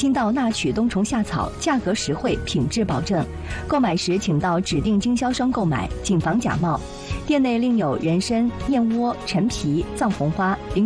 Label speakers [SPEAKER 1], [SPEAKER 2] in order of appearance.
[SPEAKER 1] 新稻纳曲冬虫夏草，价格实惠，品质保证。购买时请到指定经销商购买，谨防假冒。店内另有人参、燕窝、陈皮、藏红花。